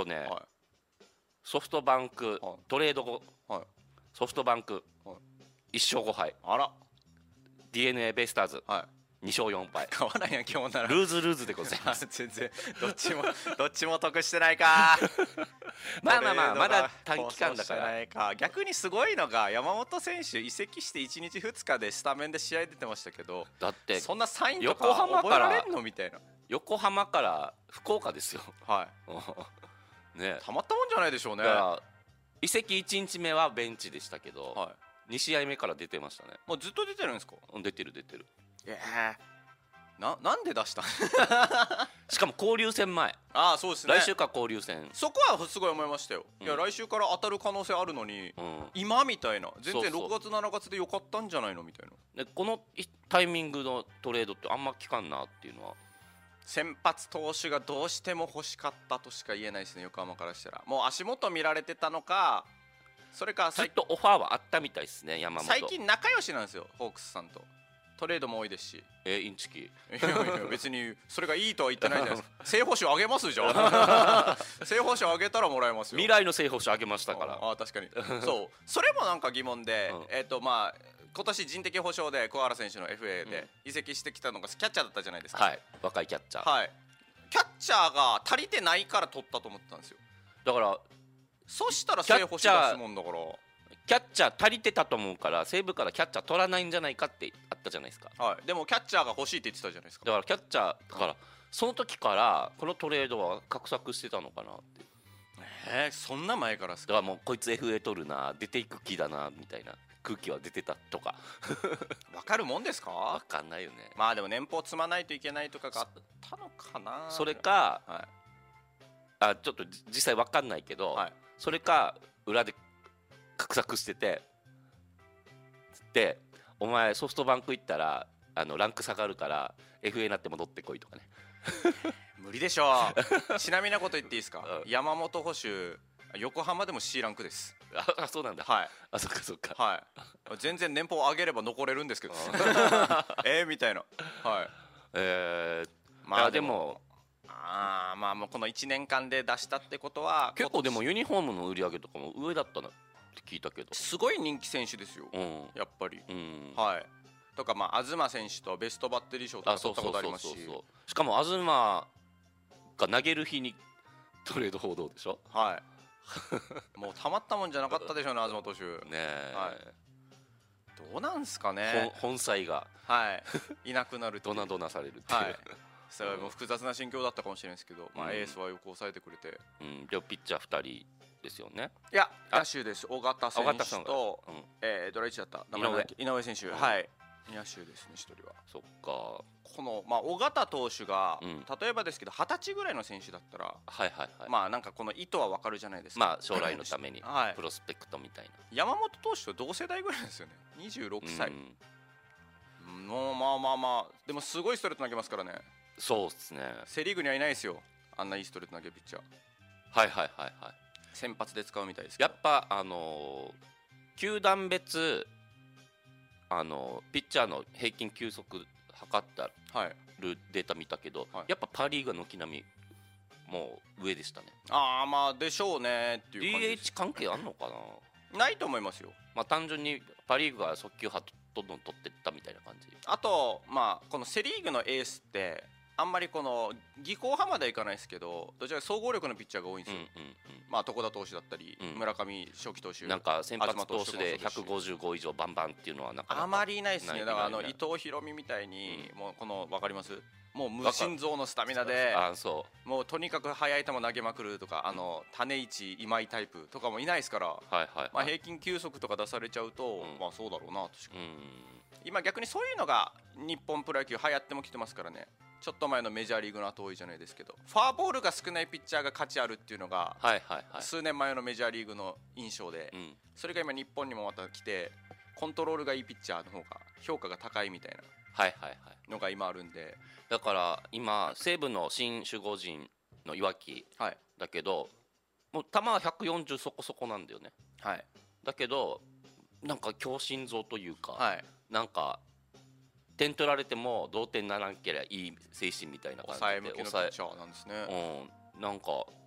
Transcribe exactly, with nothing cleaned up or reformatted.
とね、 はソフトバンク、 はいトレード後、 いはいソフトバンク、 はいいっしょうごはい、 あらディーエヌエー ベイスターズ、 はいにしょうよんはい、 買わないやん今日ならルーズルーズでございます。 全然どっちもどっちも得してないかまあまあまあ、 トレードがまだ短期間だから。 放送してないか。逆にすごいのが山本選手移籍していちにちふつかでスタメンで試合出てましたけど、 だってそんなサインとか横浜から覚えられんのみたいな。 横浜から福岡ですよ。 はいね、 たまったもんじゃないでしょうね。 だから移籍いちにちめはベンチでしたけど、 はに試合目から出てましたね。 い、もうずっと出てるんですか。 出てる出てる。 ええななんで出したしかも交流戦前、 ああそうですね。 来週から交流戦。 そこはすごい思いましたよ、 うんいや来週から当たる可能性あるのに、 うん、 今みたいな全然そうそうろくがつしちがつでよかったんじゃないのみたいな。 でこのタイミングのトレードってあんま聞かんなっていうのは。 先発投手がどうしても欲しかったとしか言えないですね、横浜からしたら。もう足元見られてたのか、それかずっ最とオファーはあったみたいですね、山本。 最近仲良しなんですよ、ホークスさんと。トレードも多いですし。 えインチキ。 いやいや別にそれがいいとは言ってないじゃないですか。正捕手あげますじゃん正捕手あげたらもらえますよ。 未来の正捕手あげましたから。 ああ確かにそうそれもなんか疑問で、 うんえっ、とまあ今年人的保障で小原選手の エフエー で移籍してきたのがキャッチャーだったじゃないですか。 はい、若いキャッチャー。 はい、キャッチャーが足りてないから取ったと思ってたんですよ。 だからそしたら正捕手出すもんだから。 キャッチャー足りてたと思うから西武からキャッチャー取らないんじゃないかってあったじゃないですか。 はい、でもキャッチャーが欲しいって言ってたじゃないですか。 だからキャッチャーだからその時からこのトレードは画策してたのかなって。 えー、そんな前からですか。 だからもうこいつ エフエー 取るな、出ていく気だなみたいな空気は出てたとか分かるもんですわか。 かんないよね。 まあでも年俸積まないといけないとかがあったのかな。 それか、 はい、 あちょっと実際わかんないけど、 はい、 それか裏で画策しててつってお前ソフトバンク行ったらあのランク下がるから エフエー になって戻ってこいとかね無理でしょうちなみになこと言っていいですか、 うん、 山本捕手横浜でも C ランクです。 あそうなんだ。 はい、 あそっかそっか。 はい全然年俸上げれば残れるんですけどえーみたいな。はいえー、 まあでもあまあもうこのいちねんかんで出したってことは結構でもユニフォームの売り上げとかも上だったなって聞いたけど、 すごい人気選手ですよ、 うん、 やっぱり、 うん、 はいとかまあ東選手とベストバッテリー賞とか取ったことありますし、 しかも東が投げる日にトレード報道でしょ。 はいもうたまったもんじゃなかったでしょうね東投手ねえ、 はい、どうなんすかね本妻がはいいなくなるっていうドナドナされるっていう、 はいそれはもう複雑な心境だったかもしれないですけど、まあ、 うん、 エースはよく抑えてくれて、 うん、でもピッチャーふたりですよね。 いや野手です。尾形選手と、 うん、 えー、どれいちだった井上井上選手、うん、はい野手ですねひとりは。 そっか。 この、まあ、尾形投手が、 うん、 例えばですけどはたちぐらいの選手だったら、 はいはいはい、 まあなんかこの意図は分かるじゃないですか。 まあ将来のためにはい、 プロスペクトみたいな。 山本投手と同世代ぐらいですよねにじゅうろくさい、 うん、 もうまあまあまあでもすごいストレート投げますからね。 そうですね。 セ・リーグにはいないですよあんないいストレート投げるピッチャー。 はいはいはいはい。 先発で使うみたいですけどやっぱあのー、球団別あのー、ピッチャーの平均球速測ったるデータ見たけど、はい、やっぱパ・リーグの軒並みもう上でしたね。 ああまあでしょうねっていう感じです。 ディーエイチ 関係あんのかな。 ないと思いますよ。 まあ単純にパ・リーグが速球派どんどん取ってったみたいな感じ。 あとまあこのセ・リーグのエースってあんまりこの技巧派まではいかないですけどどちらか総合力のピッチャーが多いんですよ、うんうんうん、まあ床田投手だったり、うん、村上初期投手なんか先発投手でひゃくごじゅうご以上バンバンっていうのはなかなかあまりいないですね。だからあの伊藤大海みたいに、うん、もうこの分かりますもう無尽蔵のスタミナであそうもうとにかく速い球投げまくるとか、うん、あの種市今井タイプとかもいないですから、はいはいはい、まあ、平均球速とか出されちゃうと、うん、まあそうだろうな確かに、うん、今逆にそういうのが日本プロ野球流行ってもきてますからね。ちょっと前のメジャーリーグの後多いじゃないですけどフォアボールが少ないピッチャーが価値あるっていうのが、はいはいはい、数年前のメジャーリーグの印象で、うん、それが今日本にもまた来てコントロールがいいピッチャーの方が評価が高いみたいなのが今あるんで、はいはいはい、 だから今西武の新守護神の岩城だけど、はい、もう球はひゃくよんじゅうそこそこなんだよね、はい、だけどなんか強心臓というか、はい、なんか点取られても同点ならんけりゃいい精神みたいな感じで抑え向きのピッチャーなんですね、 うん、なんか